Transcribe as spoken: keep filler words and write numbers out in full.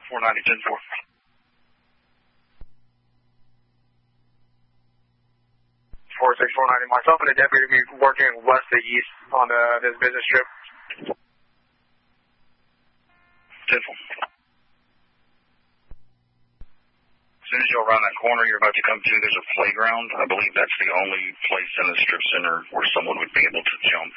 four ninety, ten four. four six four ninety, myself and a deputy will be working west to east on uh, this business trip. ten four. As soon as you around that corner you're about to come to, there's a playground. I believe that's the only place in the strip center where someone would be able to jump.